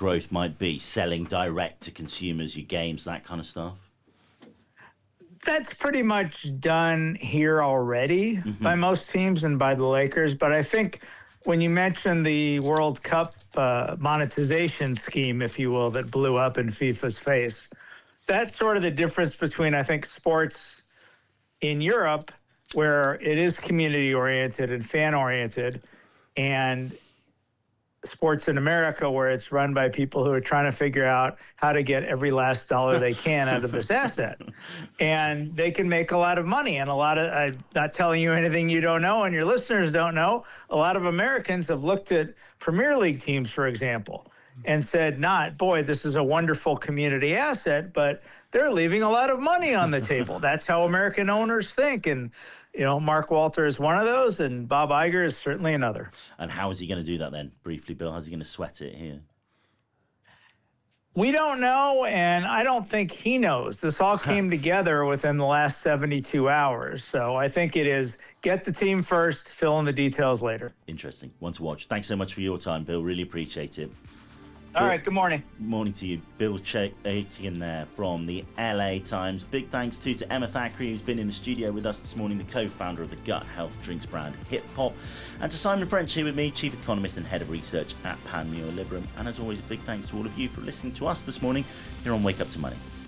growth might be? Selling direct to consumers, your games, that kind of stuff? That's pretty much done here already by most teams and by the Lakers. But I think when you mentioned the World Cup monetization scheme, if you will, that blew up in FIFA's face, that's sort of the difference between, I think, sports in Europe, where it is community oriented and fan oriented, and sports in America, where it's run by people who are trying to figure out how to get every last dollar they can out of this asset. And they can make a lot of money. And I'm not telling you anything you don't know and your listeners don't know. A lot of Americans have looked at Premier League teams, for example, and said, boy, this is a wonderful community asset, but they're leaving a lot of money on the table. That's how American owners think. And Mark Walter is one of those, and Bob Iger is certainly another. And how is he going to do that then, briefly, Bill? How's he going to sweat it here? We don't know, and I don't think he knows. This all came together within the last 72 hours. So I think it is get the team first, fill in the details later. Interesting. One to watch. Thanks so much for your time, Bill. Really appreciate it. All right, good morning. Morning to you. Bill Chaikin there from the LA Times. Big thanks to Emma Thackeray, who's been in the studio with us this morning, the co-founder of the gut health drinks brand Hip Hop. And to Simon French here with me, chief economist and head of research at Panmure Liberum. And as always, a big thanks to all of you for listening to us this morning here on Wake Up to Money.